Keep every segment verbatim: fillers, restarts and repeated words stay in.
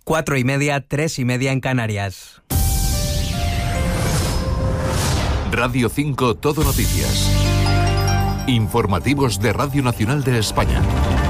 Cuatro y media, tres y media en Canarias. Radio cinco Todo Noticias. Informativos de Radio Nacional de España.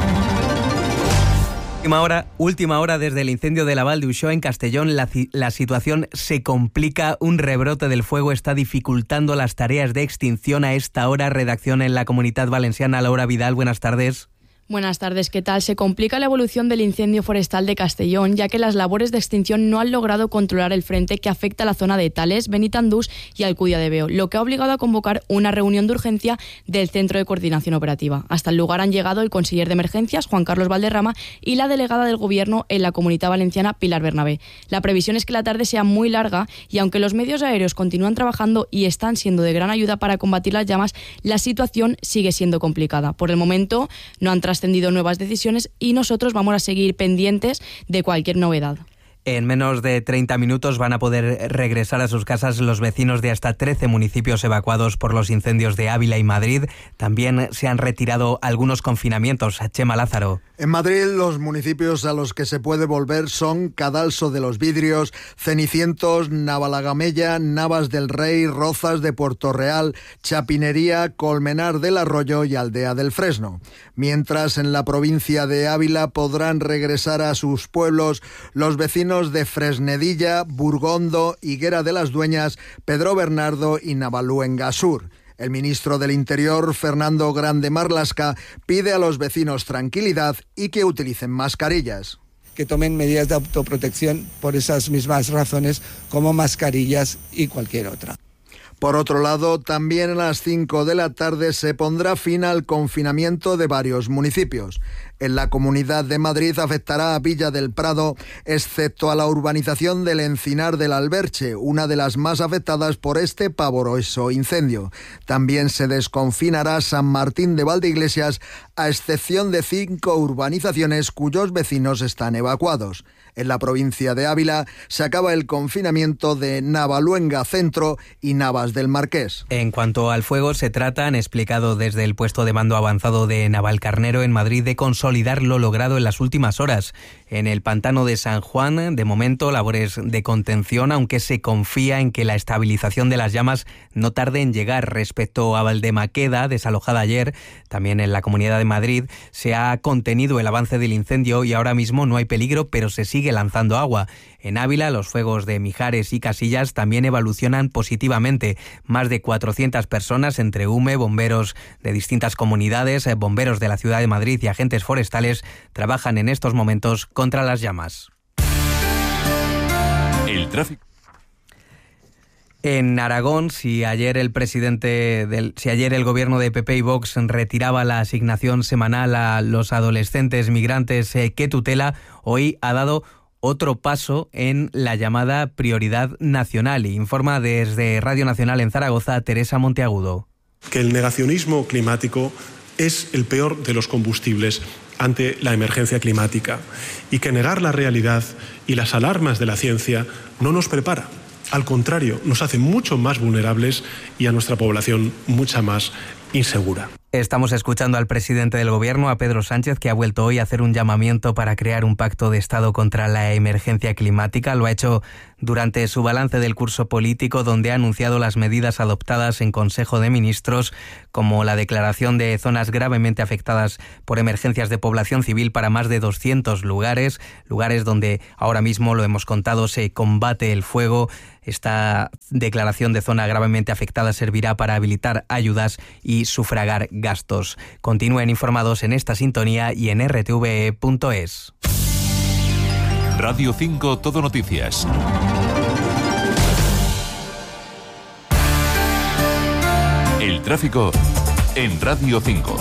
Última hora, última hora desde el incendio de la Val d'Uixó en Castellón. La, la situación se complica. Un rebrote del fuego está dificultando las tareas de extinción a esta hora. Redacción en la Comunitat Valenciana. Laura Vidal, buenas tardes. Buenas tardes, ¿qué tal? Se complica la evolución del incendio forestal de Castellón, ya que las labores de extinción no han logrado controlar el frente que afecta a la zona de Tales, Benitandús y Alcudia de Veo, lo que ha obligado a convocar una reunión de urgencia del Centro de Coordinación Operativa. Hasta el lugar han llegado el conseller de Emergencias, Juan Carlos Valderrama, y la delegada del Gobierno en la Comunitat Valenciana, Pilar Bernabé. La previsión es que la tarde sea muy larga y aunque los medios aéreos continúan trabajando y están siendo de gran ayuda para combatir las llamas, la situación sigue siendo complicada. Por el momento no han trascendido extendido nuevas decisiones y nosotros vamos a seguir pendientes de cualquier novedad. En menos de treinta minutos van a poder regresar a sus casas los vecinos de hasta trece municipios evacuados por los incendios de Ávila y Madrid. También se han retirado algunos confinamientos. Chema Lázaro. En Madrid, los municipios a los que se puede volver son Cadalso de los Vidrios, Cenicientos, Navalagamella, Navas del Rey, Rozas de Puerto Real, Chapinería, Colmenar del Arroyo y Aldea del Fresno. Mientras en la provincia de Ávila podrán regresar a sus pueblos los vecinos de Fresnedilla, Burgondo, Higuera de las Dueñas, Pedro Bernardo y Navaluengasur. El ministro del Interior, Fernando Grande Marlaska, pide a los vecinos tranquilidad y que utilicen mascarillas. Que tomen medidas de autoprotección por esas mismas razones, como mascarillas y cualquier otra. Por otro lado, también a las cinco de la tarde se pondrá fin al confinamiento de varios municipios. En la Comunidad de Madrid afectará a Villa del Prado, excepto a la urbanización del Encinar del Alberche, una de las más afectadas por este pavoroso incendio. También se desconfinará San Martín de Valdeiglesias, a excepción de cinco urbanizaciones cuyos vecinos están evacuados. En la provincia de Ávila se acaba el confinamiento de Navaluenga Centro y Navas del Marqués. En cuanto al fuego, se trata, han explicado desde el puesto de mando avanzado de Navalcarnero en Madrid, de consolidar lo logrado en las últimas horas. En el pantano de San Juan, de momento, labores de contención, aunque se confía en que la estabilización de las llamas no tarde en llegar. Respecto a Valdemaqueda, desalojada ayer, también en la Comunidad de Madrid, se ha contenido el avance del incendio y ahora mismo no hay peligro, pero se sigue lanzando agua. En Ávila, los fuegos de Mijares y Casillas también evolucionan positivamente. Más de cuatrocientas personas, entre U M E, bomberos de distintas comunidades, bomberos de la Ciudad de Madrid y agentes forestales, trabajan en estos momentos contra las llamas. El tráfico. En Aragón, si ayer el presidente del, si ayer el gobierno de P P y Vox retiraba la asignación semanal a los adolescentes migrantes eh, que tutela, hoy ha dado otro paso en la llamada prioridad nacional. Informa desde Radio Nacional en Zaragoza Teresa Monteagudo. Que el negacionismo climático es el peor de los combustibles ante la emergencia climática y que negar la realidad y las alarmas de la ciencia no nos prepara. Al contrario, nos hace mucho más vulnerables y a nuestra población mucha más insegura. Estamos escuchando al presidente del Gobierno, a Pedro Sánchez, que ha vuelto hoy a hacer un llamamiento para crear un pacto de Estado contra la emergencia climática. Lo ha hecho durante su balance del curso político, donde ha anunciado las medidas adoptadas en Consejo de Ministros, como la declaración de zonas gravemente afectadas por emergencias de población civil para más de doscientos lugares, lugares donde ahora mismo, lo hemos contado, se combate el fuego. Esta declaración de zona gravemente afectada servirá para habilitar ayudas y sufragar gastos. Continúen informados en esta sintonía y en r t v e punto es. Radio cinco Todo Noticias. El tráfico en Radio cinco.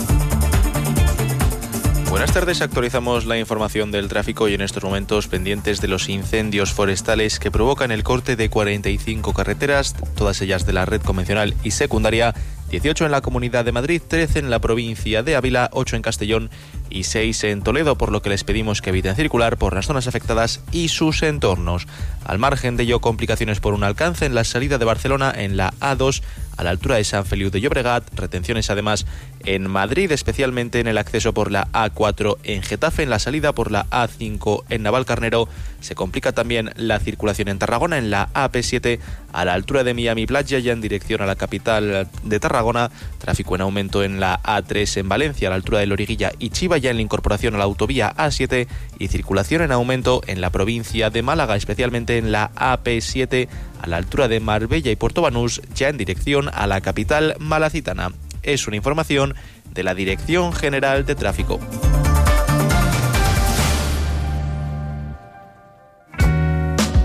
Buenas tardes, actualizamos la información del tráfico y en estos momentos pendientes de los incendios forestales que provocan el corte de cuarenta y cinco carreteras, todas ellas de la red convencional y secundaria, dieciocho en la Comunidad de Madrid, trece en la provincia de Ávila, ocho en Castellón y seis en Toledo, por lo que les pedimos que eviten circular por las zonas afectadas y sus entornos. Al margen de ello, complicaciones por un alcance en la salida de Barcelona en la A dos a la altura de San Feliu de Llobregat, retenciones además en Madrid, especialmente en el acceso por la A cuatro en Getafe, en la salida por la A cinco en Navalcarnero. Se complica también la circulación en Tarragona en la A P siete a la altura de Miami Playa, ya en dirección a la capital de Tarragona. Tráfico en aumento en la A tres en Valencia a la altura de Loriguilla y Chiva, ya en la incorporación a la autovía A siete, y circulación en aumento en la provincia de Málaga, especialmente en la A P siete a la altura de Marbella y Puerto Banús, ya en dirección a la capital malacitana. Es una información de la Dirección General de Tráfico.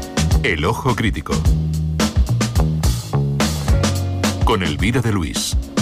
El Ojo Crítico con Elvira de Luis.